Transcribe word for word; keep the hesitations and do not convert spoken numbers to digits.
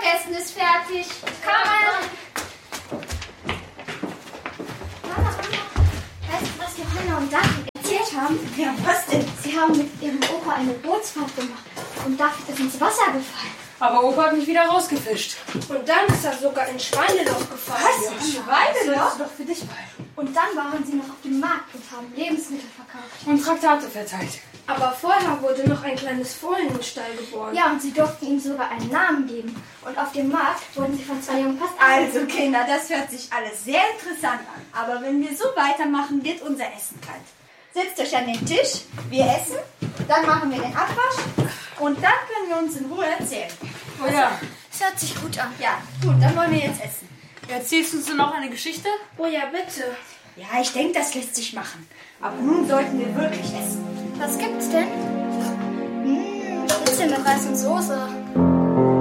Mittagessen ist fertig. Kommen! Mama, Mama, weißt du, was Johanna und David erzählt haben? Ja, was denn? Sie haben mit ihrem Opa eine Bootsfahrt gemacht und David ist ins Wasser gefallen. Aber Opa hat mich wieder rausgefischt. Und dann ist er sogar in Schweineloch gefallen. Was? Ein Schweineloch? Das ist doch für dich bei. Und dann waren sie noch auf dem Markt und haben Lebensmittel verkauft. Und Traktate verteilt. Aber vorher wurde noch ein kleines Fohlen im Stall geboren. Ja, und sie durften ihm sogar einen Namen geben. Und auf dem Markt wurden sie von zwei Jungen fast Also Kinder, das hört sich alles sehr interessant an. Aber wenn wir so weitermachen, wird unser Essen kalt. Setzt euch an den Tisch, wir essen, dann machen wir den Abwasch und dann können wir uns in Ruhe erzählen. Oh ja. Das hört sich gut an. Ja, gut, dann wollen wir jetzt essen. Erzählst du uns denn noch eine Geschichte? Oh ja, bitte. Ja, ich denke, das lässt sich machen. Aber nun sollten wir wirklich essen. Was gibt's denn? Mmh, Schnitzel mit Reis und Soße.